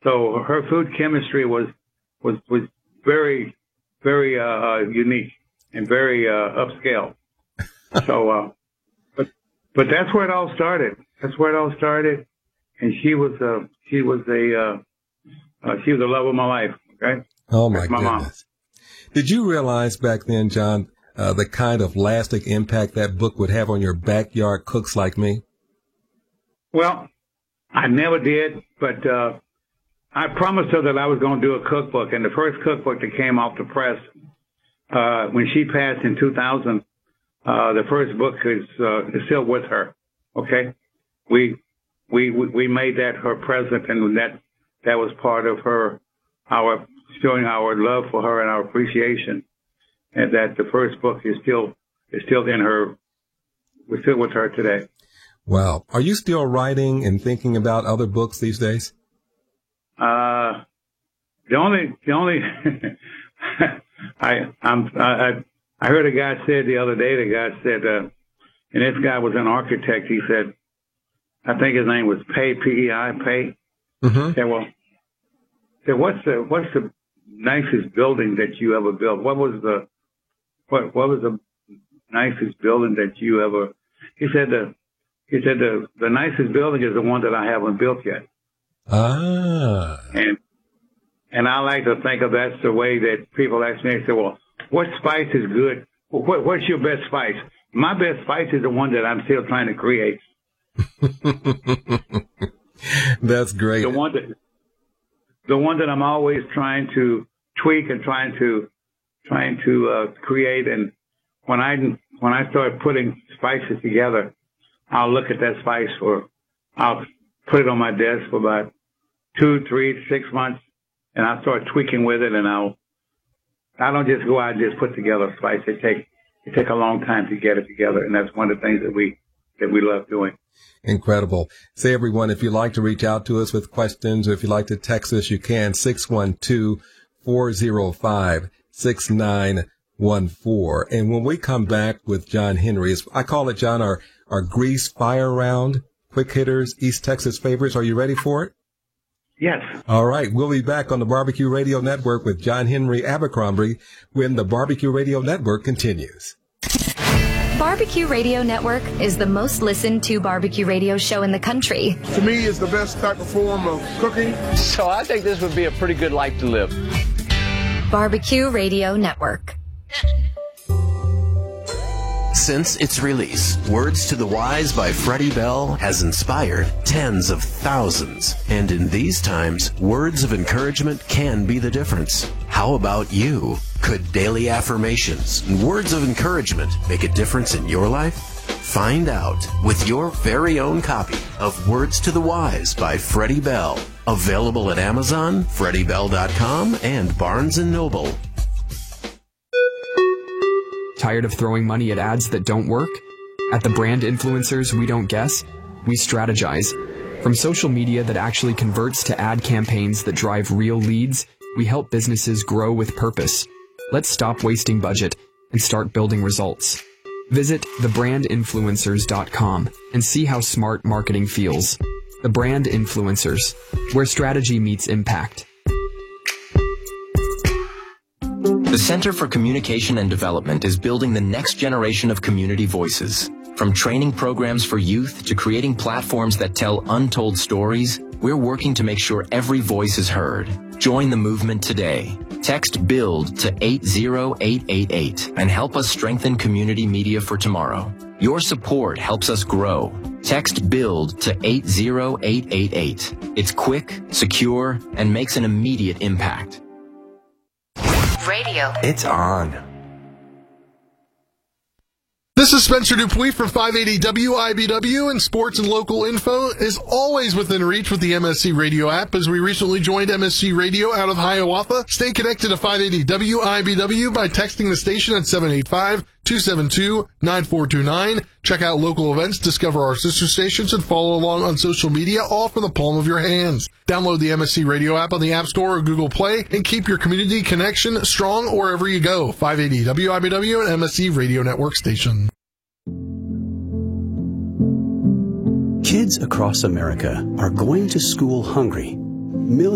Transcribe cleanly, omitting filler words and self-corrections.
So her food chemistry was very, very unique and very upscale. So, but that's where it all started. That's where it all started. And she was the love of my life. Okay. Oh my goodness. Mom. Did you realize back then, John, the kind of lasting impact that book would have on your backyard cooks like me? Well, I never did, but I promised her that I was going to do a cookbook. And the first cookbook that came off the press when she passed in 2000. The first book is still with her. Okay, we made that her present, and that was part of our showing our love for her and our appreciation, and that the first book is still in her. We're still with her today. Wow, are you still writing and thinking about other books these days? The only I heard a guy said the other day, and this guy was an architect. He said, I think his name was Pei, P-E-I, Pei. Mm-hmm. Said, what's the nicest building that you ever built? What was the nicest building that you ever? He said the nicest building is the one that I haven't built yet. Ah. And I like to think of that's the way that people ask me. They say, well, what spice is good? What's your best spice? My best spice is the one that I'm still trying to create. That's great. The one that I'm always trying to tweak and trying to create. And when I start putting spices together, I'll look at that spice I'll put it on my desk for about 2, 3, 6 months, and I'll start tweaking with it, and I don't just go out and just put together a spice. It take a long time to get it together, and that's one of the things that we love doing. Incredible. Say, everyone, if you'd like to reach out to us with questions, or if you'd like to text us, you can, 612-405-6914. And when we come back with John Henry, I call it, John, our Grease Fire Round, Quick Hitters, East Texas Favorites. Are you ready for it? Yes. All right. We'll be back on the Barbecue Radio Network with John Henry Abercrombie when the Barbecue Radio Network continues. Barbecue Radio Network is the most listened to barbecue radio show in the country. To me, it's the best type of form of cooking. So I think this would be a pretty good life to live. Barbecue Radio Network. Since its release, Words to the Wise by Freddie Bell has inspired tens of thousands. And in these times, words of encouragement can be the difference. How about you? Could daily affirmations and words of encouragement make a difference in your life? Find out with your very own copy of Words to the Wise by Freddie Bell. Available at Amazon, FreddieBell.com, and Barnes & Noble. Tired of throwing money at ads that don't work? At the Brand Influencers We Don't Guess, we strategize. From social media that actually converts to ad campaigns that drive real leads, we help businesses grow with purpose. Let's stop wasting budget and start building results. Visit thebrandinfluencers.com and see how smart marketing feels. The Brand Influencers, where strategy meets impact. The Center for Communication and Development is building the next generation of community voices. From training programs for youth to creating platforms that tell untold stories, we're working to make sure every voice is heard. Join the movement today. Text BUILD to 80888 and help us strengthen community media for tomorrow. Your support helps us grow. Text BUILD to 80888. It's quick, secure, and makes an immediate impact. Radio. It's on. This is Spencer Dupuis from 580 WIBW, and sports and local info is always within reach with the MSC Radio app. As we recently joined MSC Radio out of Hiawatha, stay connected to 580 WIBW by texting the station at 785-272-9429. Check out local events, discover our sister stations, and follow along on social media, all from the palm of your hands. Download the MSC Radio app on the App Store or Google Play and keep your community connection strong wherever you go. 580 WIBW and MSC Radio Network station. Kids across America are going to school hungry. Millions